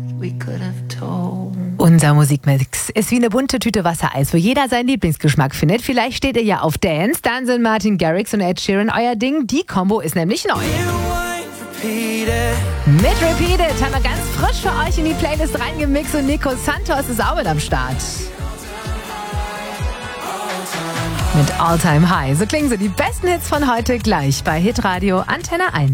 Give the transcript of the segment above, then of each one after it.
Unser Musikmix ist wie eine bunte Tüte Wassereis, wo jeder seinen Lieblingsgeschmack findet. Vielleicht steht ihr ja auf Dance, dann sind Martin Garrix und Ed Sheeran euer Ding. Die Kombo ist nämlich neu. Mit Repeated haben wir ganz frisch für euch in die Playlist reingemixt und Nico Santos ist auch mit am Start. Mit All Time High. So klingen so die besten Hits von heute gleich bei Hitradio Antenne 1.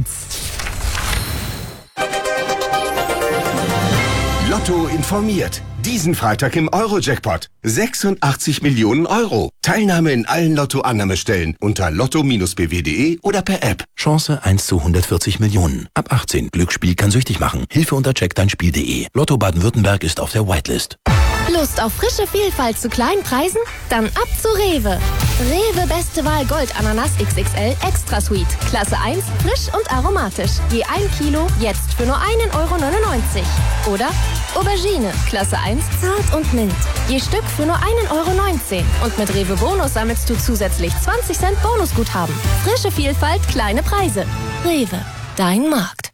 Lotto informiert. Diesen Freitag im Euro-Jackpot. 86 Millionen Euro. Teilnahme in allen Lotto-Annahmestellen unter lotto-bw.de oder per App. Chance 1 zu 140 Millionen. Ab 18. Glücksspiel kann süchtig machen. Hilfe unter checkdeinspiel.de. Lotto Baden-Württemberg ist auf der Whitelist. Lust auf frische Vielfalt zu kleinen Preisen? Dann ab zu Rewe. Rewe Beste Wahl Gold Ananas XXL Extra Sweet. Klasse 1, frisch und aromatisch. Je 1 Kilo, jetzt für nur 1,99 Euro. Oder Aubergine, Klasse 1, zart und mild. Je Stück für nur 1,19 Euro. Und mit Rewe Bonus sammelst du zusätzlich 20 Cent Bonusguthaben. Frische Vielfalt, kleine Preise. Rewe, dein Markt.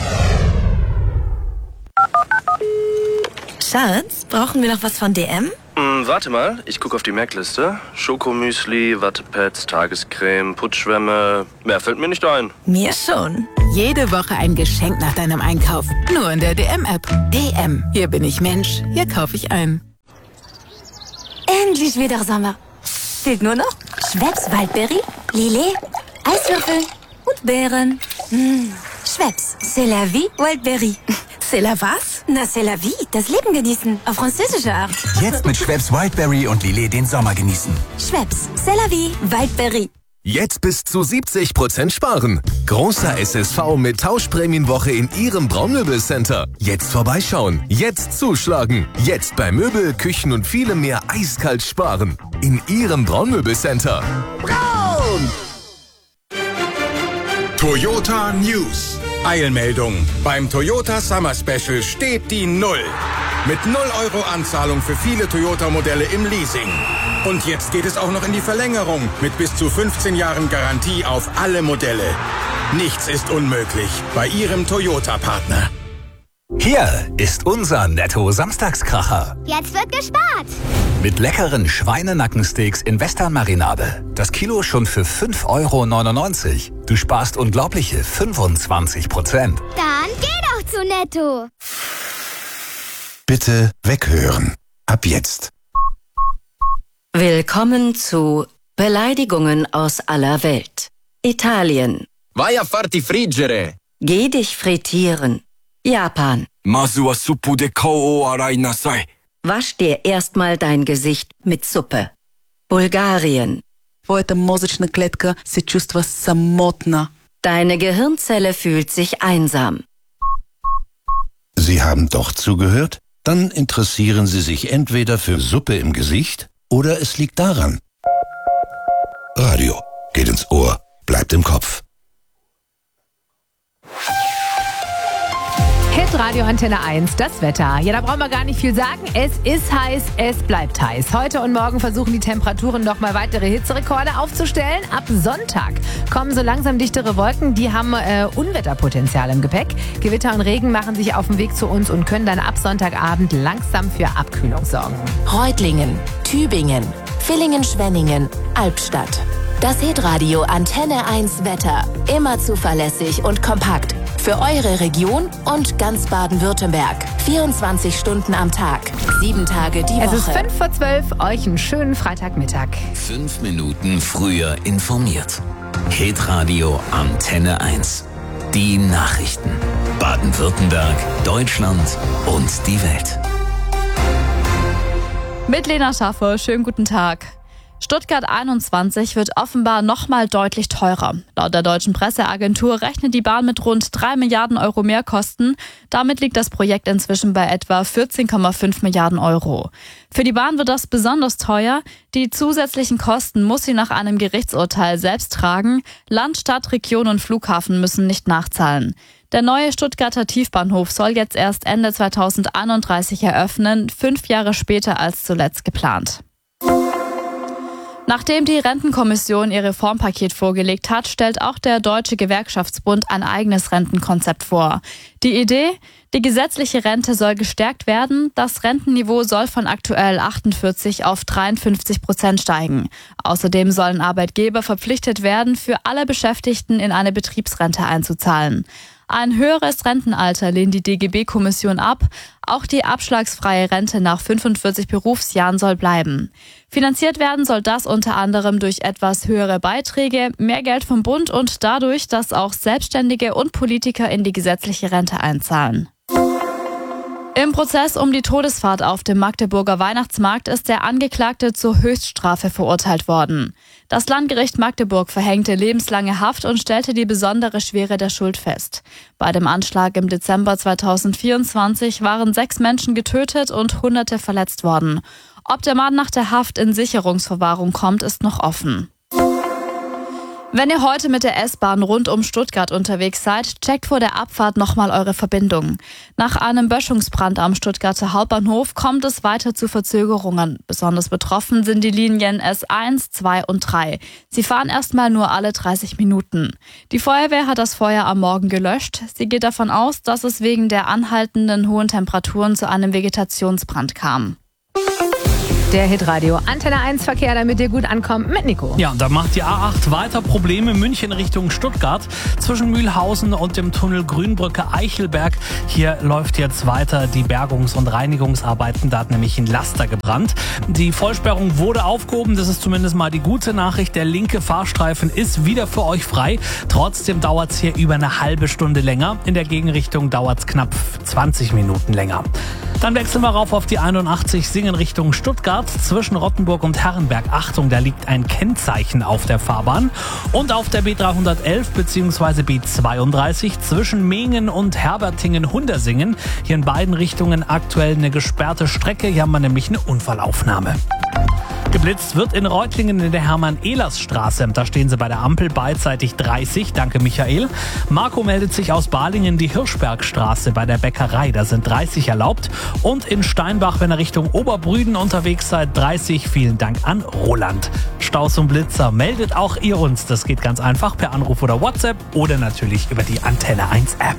Schatz, brauchen wir noch was von DM? Warte mal, ich gucke auf die Merkliste. Schokomüsli, Wattepads, Tagescreme, Putzschwämme. Mehr fällt mir nicht ein. Mir schon. Jede Woche ein Geschenk nach deinem Einkauf. Nur in der DM-App. DM. Hier bin ich Mensch. Hier kaufe ich ein. Endlich wieder Sommer. Fehlt nur noch Schweppes Waldberry, Lillet, Eiswürfel und Beeren. Schweppes, c'est la vie, Waldberry. C'est la was? Na, c'est la vie, das Leben genießen. Auf französische Art. Jetzt mit Schweppes Wildberry und Lillet den Sommer genießen. Schweppes, c'est la vie, Waldberry. Jetzt bis zu 70% sparen. Großer SSV mit Tauschprämienwoche in Ihrem Braunmöbelcenter. Jetzt vorbeischauen. Jetzt zuschlagen. Jetzt bei Möbel, Küchen und vielem mehr eiskalt sparen. In Ihrem Braunmöbelcenter. Braun! Toyota News. Eilmeldung. Beim Toyota Summer Special steht die Null. Mit 0 Euro Anzahlung für viele Toyota-Modelle im Leasing. Und jetzt geht es auch noch in die Verlängerung mit bis zu 15 Jahren Garantie auf alle Modelle. Nichts ist unmöglich bei Ihrem Toyota-Partner. Hier ist unser Netto-Samstagskracher. Jetzt wird gespart. Mit leckeren Schweinenackensteaks in Western-Marinade. Das Kilo schon für 5,99 €. Du sparst unglaubliche 25%. Dann geh doch zu Netto. Bitte weghören. Ab jetzt. Willkommen zu Beleidigungen aus aller Welt. Italien. Vai a farti friggere. Geh dich frittieren. Japan. Masu wa suppu de kao o arai nasai. Wasch dir erstmal dein Gesicht mit Suppe. Bulgarien. Эта мозочная клетка се чувства самотна. Deine Gehirnzelle fühlt sich einsam. Sie haben doch zugehört? Dann interessieren Sie sich entweder für Suppe im Gesicht oder es liegt daran. Radio geht ins Ohr, bleibt im Kopf. Hitradio Antenne 1, das Wetter. Ja, da brauchen wir gar nicht viel sagen. Es ist heiß, es bleibt heiß. Heute und morgen versuchen die Temperaturen nochmal weitere Hitzerekorde aufzustellen. Ab Sonntag kommen so langsam dichtere Wolken, die haben Unwetterpotenzial im Gepäck. Gewitter und Regen machen sich auf den Weg zu uns und können dann ab Sonntagabend langsam für Abkühlung sorgen. Reutlingen, Tübingen, Villingen-Schwenningen, Albstadt. Das Hitradio Antenne 1 Wetter. Immer zuverlässig und kompakt. Für eure Region und ganz Baden-Württemberg. 24 Stunden am Tag. 7 Tage die Woche. Es ist 11:05, euch einen schönen Freitagmittag. 5 Minuten früher informiert. Hitradio Antenne 1. Die Nachrichten. Baden-Württemberg, Deutschland und die Welt. Mit Lena Schaffer, schönen guten Tag. Stuttgart 21 wird offenbar nochmal deutlich teurer. Laut der deutschen Presseagentur rechnet die Bahn mit rund 3 Milliarden Euro Mehrkosten. Damit liegt das Projekt inzwischen bei etwa 14,5 Milliarden Euro. Für die Bahn wird das besonders teuer. Die zusätzlichen Kosten muss sie nach einem Gerichtsurteil selbst tragen. Land, Stadt, Region und Flughafen müssen nicht nachzahlen. Der neue Stuttgarter Tiefbahnhof soll jetzt erst Ende 2031 eröffnen, 5 Jahre später als zuletzt geplant. Nachdem die Rentenkommission ihr Reformpaket vorgelegt hat, stellt auch der Deutsche Gewerkschaftsbund ein eigenes Rentenkonzept vor. Die Idee? Die gesetzliche Rente soll gestärkt werden. Das Rentenniveau soll von aktuell 48 auf 53% steigen. Außerdem sollen Arbeitgeber verpflichtet werden, für alle Beschäftigten in eine Betriebsrente einzuzahlen. Ein höheres Rentenalter lehnt die DGB-Kommission ab. Auch die abschlagsfreie Rente nach 45 Berufsjahren soll bleiben. Finanziert werden soll das unter anderem durch etwas höhere Beiträge, mehr Geld vom Bund und dadurch, dass auch Selbstständige und Politiker in die gesetzliche Rente einzahlen. Im Prozess um die Todesfahrt auf dem Magdeburger Weihnachtsmarkt ist der Angeklagte zur Höchststrafe verurteilt worden. Das Landgericht Magdeburg verhängte lebenslange Haft und stellte die besondere Schwere der Schuld fest. Bei dem Anschlag im Dezember 2024 waren 6 Menschen getötet und Hunderte verletzt worden. Ob der Mann nach der Haft in Sicherungsverwahrung kommt, ist noch offen. Wenn ihr heute mit der S-Bahn rund um Stuttgart unterwegs seid, checkt vor der Abfahrt nochmal eure Verbindung. Nach einem Böschungsbrand am Stuttgarter Hauptbahnhof kommt es weiter zu Verzögerungen. Besonders betroffen sind die Linien S1, 2 und 3. Sie fahren erstmal nur alle 30 Minuten. Die Feuerwehr hat das Feuer am Morgen gelöscht. Sie geht davon aus, dass es wegen der anhaltenden hohen Temperaturen zu einem Vegetationsbrand kam. Der Hitradio Antenne 1 Verkehr, damit ihr gut ankommt, mit Nico. Ja, da macht die A8 weiter Probleme. München Richtung Stuttgart zwischen Mühlhausen und dem Tunnel Grünbrücke-Eichelberg. Hier läuft jetzt weiter die Bergungs- und Reinigungsarbeiten. Da hat nämlich ein Laster gebrannt. Die Vollsperrung wurde aufgehoben. Das ist zumindest mal die gute Nachricht. Der linke Fahrstreifen ist wieder für euch frei. Trotzdem dauert es hier über eine halbe Stunde länger. In der Gegenrichtung dauert es knapp 20 Minuten länger. Dann wechseln wir rauf auf die 81 Singen Richtung Stuttgart. Zwischen Rottenburg und Herrenberg. Achtung, da liegt ein Kennzeichen auf der Fahrbahn. Und auf der B311 bzw. B32 zwischen Mingen und Herbertingen-Hundersingen. Hier in beiden Richtungen aktuell eine gesperrte Strecke. Hier haben wir nämlich eine Unfallaufnahme. Geblitzt wird in Reutlingen in der Hermann-Ehlers-Straße. Da stehen sie bei der Ampel beidseitig 30. Danke, Michael. Marco meldet sich aus Balingen, die Hirschbergstraße bei der Bäckerei. Da sind 30 erlaubt. Und in Steinbach, wenn ihr Richtung Oberbrüden unterwegs seid, 30. Vielen Dank an Roland. Staus und Blitzer, meldet auch ihr uns. Das geht ganz einfach per Anruf oder WhatsApp oder natürlich über die Antenne 1 App.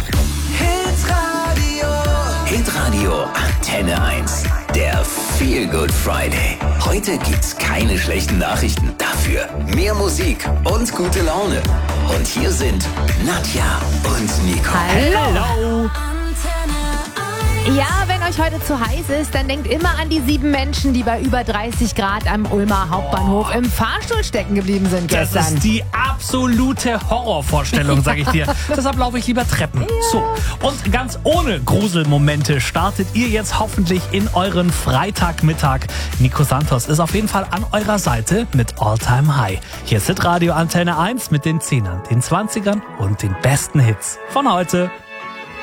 Hitradio Antenne 1. Der Feel Good Friday. Heute gibt's keine schlechten Nachrichten. Dafür mehr Musik und gute Laune. Und hier sind Nadja und Nico. Hallo. Ja, wenn euch heute zu heiß ist, dann denkt immer an die 7 Menschen, die bei über 30 Grad am Ulmer Hauptbahnhof im Fahrstuhl stecken geblieben sind gestern. Das ist die absolute Horrorvorstellung, sag ich dir. Deshalb laufe ich lieber Treppen. Ja. So, und ganz ohne Gruselmomente startet ihr jetzt hoffentlich in euren Freitagmittag. Nico Santos ist auf jeden Fall an eurer Seite mit All Time High. Hier ist Hitradio Antenne 1 mit den 10ern, den 20ern und den besten Hits von heute.